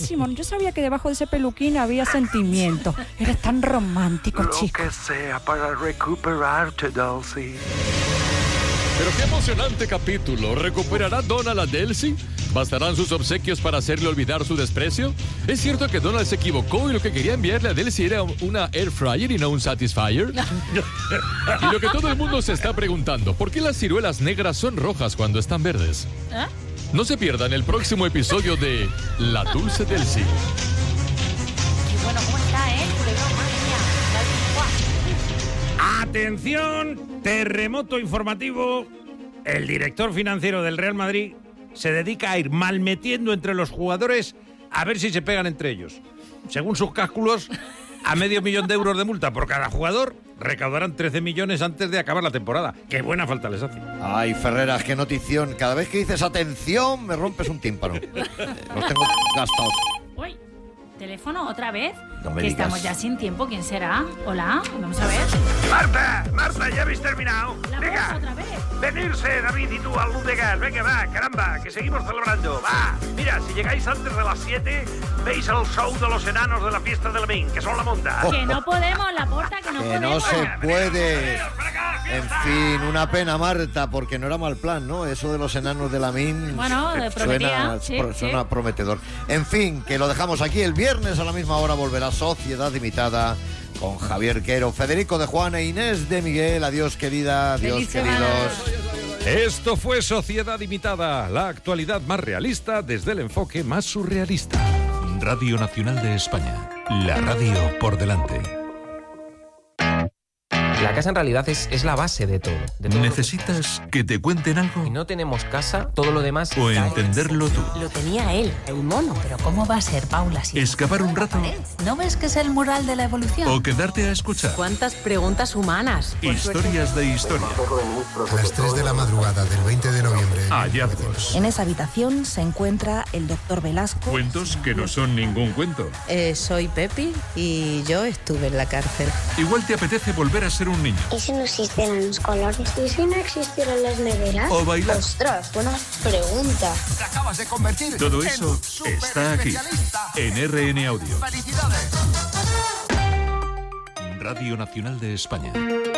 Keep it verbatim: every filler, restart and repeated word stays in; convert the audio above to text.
buenísimo. Yo sabía que debajo de ese peluquín había sentimiento. Eres tan romántico, chico. Lo que sea para recuperarte, Dulce. Pero qué emocionante capítulo. ¿Recuperará Donald a Delcy? ¿Bastarán sus obsequios para hacerle olvidar su desprecio? ¿Es cierto que Donald se equivocó y lo que quería enviarle a Delcy era una air fryer y no un Satisfyer? Y lo que todo el mundo se está preguntando, ¿por qué las ciruelas negras son rojas cuando están verdes? ¿Eh? No se pierdan el próximo episodio de La Dulce Delcy. Qué bueno, ¿cómo está, eh? Culebrón, madre mía. Atención, terremoto informativo. El director financiero del Real Madrid se dedica a ir malmetiendo entre los jugadores a ver si se pegan entre ellos. Según sus cálculos, a medio millón de euros de multa por cada jugador, recaudarán trece millones antes de acabar la temporada. ¡Qué buena falta les hace! Ay, Ferreras, qué notición. Cada vez que dices atención, me rompes un tímpano. Eh, los tengo gastados. Uy, ¿teléfono otra vez? No me que digas. estamos ya sin tiempo. ¿Quién será? Hola, vamos a ver. Marta, Marta, ¿ya habéis terminado? La Venga, voz otra vez. venirse David y tú al Luz de Gas. Venga, va, caramba, que seguimos celebrando. Va, mira, si llegáis antes de las siete, veis el show de los enanos de la fiesta del Min, que son la monta. Oh. Que no podemos, la porta, que no Que podemos. no se puede. En fin, una pena, Marta, porque no era mal plan, ¿no? Eso de los enanos de la Min Bueno, eh, prometía, suena, sí, pro- suena sí. prometedor. En fin, que lo dejamos aquí. El viernes a la misma hora volverá Sociedad Limitada con Javier Quero, Federico de Juana e Inés de Miguel. Adiós, querida. Adiós, Feliz semana. queridos. Esto fue Sociedad Limitada, la actualidad más realista desde el enfoque más surrealista. Radio Nacional de España. La radio por delante. La casa en realidad es, es la base de todo. De todo. ¿Necesitas que te cuenten algo? Si no tenemos casa, todo lo demás... ¿O cae. entenderlo tú? Lo tenía él, el mono. Pero ¿cómo va a ser, Paula? Si ¿Escapar un rato? ¿No ves que es el mural de la evolución? ¿O quedarte a escuchar? ¿Cuántas preguntas humanas? Historias de historia. A las tres de la madrugada del veinte de noviembre. Hallazgos. En esa habitación se encuentra el doctor Velasco. Cuentos que no son ningún cuento. Eh, soy Pepi y yo estuve en la cárcel. Igual te apetece volver a ser un niño. ¿Y si no existieran los colores? ¿Y si no existieran las neveras? O bailar. ¡Ostras, buena pregunta! Te acabas de convertir Todo en eso un súper está aquí, especialista. en R N Audio. ¡Felicidades! Radio Nacional de España.